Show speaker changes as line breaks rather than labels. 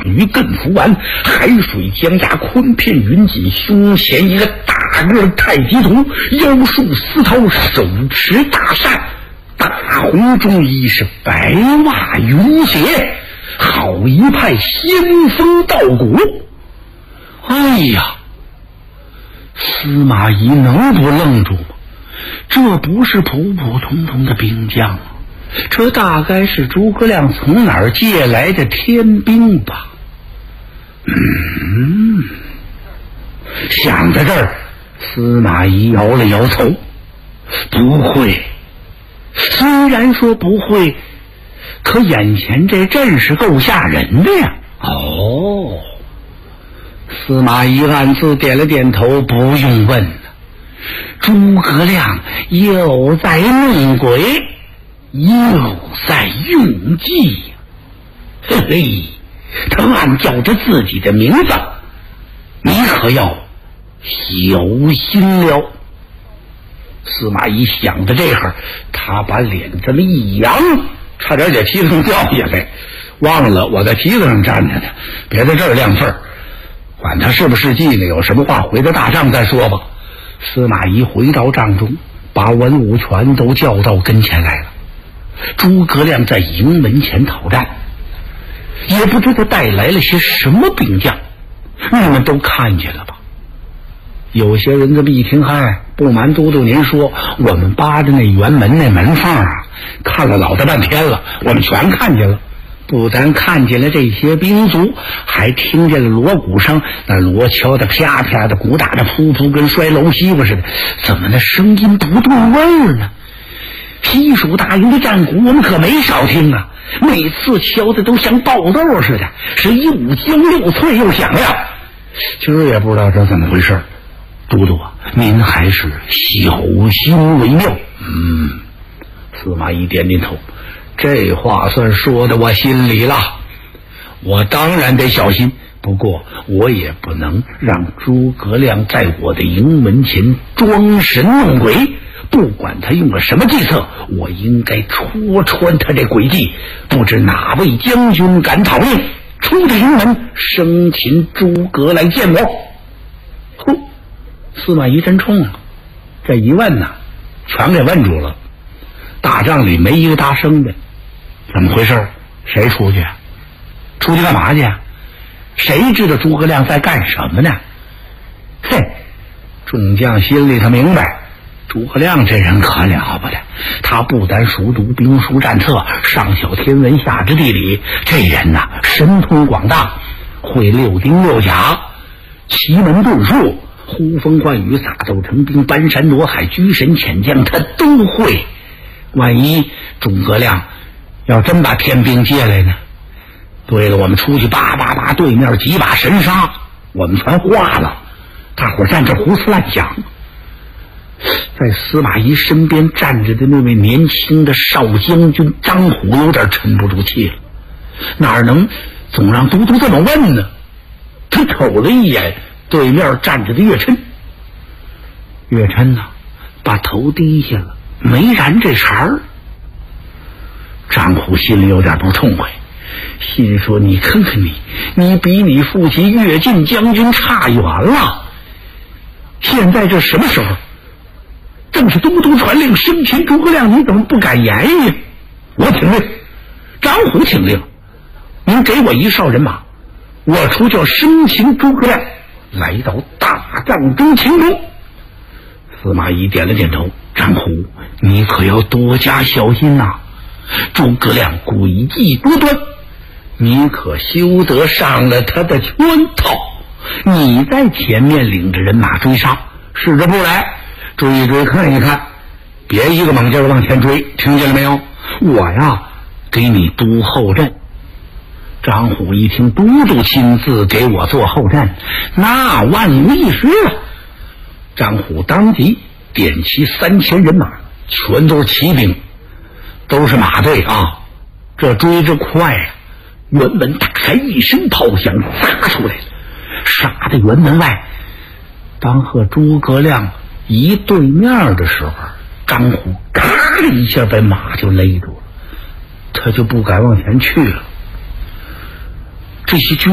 雨艮扶完，海水江崖，昆片云锦，胸前一个大个的太极图，腰束丝绦，手持大扇，大红中衣是白袜云鞋，好一派仙风道骨。哎呀，司马懿能不愣住吗？这不是普普通通的兵将啊，这大概是诸葛亮从哪儿借来的天兵吧。想到这儿，司马懿摇了摇头，不会。虽然说不会，可眼前这阵势够吓人的呀。哦，司马懿暗自点了点头，不用问了，诸葛亮又在弄鬼，又在用计。嘿嘿，他暗叫着自己的名字，你可要小心了。司马懿想到这会，他把脸这么一扬，差点在梯子上掉下来，忘了我在梯子上站着呢，别在这儿亮份儿。管他是不是计呢，有什么话回到大帐再说吧。司马懿回到帐中，把文武全都叫到跟前来了。诸葛亮在营门前讨战，也不知道带来了些什么兵将，你们都看见了吧？有些人这么一听，嗨，不瞒都督您说，我们扒着那辕门那门缝啊，看了老大半天了，我们全看见了。不但看见了这些兵卒，还听见了锣鼓声，那锣敲的啪啪的，鼓打的噗噗，跟摔楼西瓜似的。怎么那声音不对味儿呢？西蜀大营的战鼓我们可没少听啊，每次敲的都像爆豆似的，是又焦又脆又响亮。今儿也不知道这怎么回事。都督啊，您还是小心为妙。司马懿点点头，这话算说的我心里了。我当然得小心，不过我也不能让诸葛亮在我的营门前装神弄鬼。不管他用了什么计策，我应该戳穿他这诡计。不知哪位将军敢讨命，出这营门，生擒诸葛来见我。司马懿真冲啊，这一问呢，全给问住了。大帐里没一个大声的。怎么回事？谁出去？出去干嘛去？谁知道诸葛亮在干什么呢？嘿，众将心里头明白，诸葛亮这人可了不得，他不但熟读兵书战策，上晓天文下知地理，这人呐，神通广大，会六丁六甲，奇门遁术，呼风唤雨，撒豆成兵，搬山夺海，居神遣将，他都会。万一诸葛亮要真把天兵借来呢？对了，我们出去叭叭叭，对面几把神杀，我们全化了，大伙站这胡思乱想。在司马懿身边站着的那位年轻的少将军张虎有点沉不住气了，哪能总让都督这么问呢？他瞅了一眼对面站着的岳琛，岳琛呢，把头低下了，没燃这茬儿。张虎心里有点不痛快，心说你看看你比你父亲岳进将军差远了。现在这什么时候？正是都督传令生擒诸葛亮，你怎么不敢言语？我请令。张虎请令，您给我一哨人马，我出去生擒诸葛亮，来到大帐中擒住。司马懿点了点头，张虎，你可要多加小心呐。诸葛亮诡计多端，你可休得上了他的圈套。你在前面领着人马追杀，试着不来，追一追看一看，别一个猛劲儿往前追，听见了没有？我呀，给你督后阵。张虎一听都督亲自给我做后阵，那万无一失了。张虎当即点齐3000人马，全都是骑兵，都是马队啊！这追着快啊！辕门打开，一声炮响砸出来了，杀的辕门外。当和诸葛亮一对面的时候，张虎嘎的一下把马就勒住了，他就不敢往前去了。这些军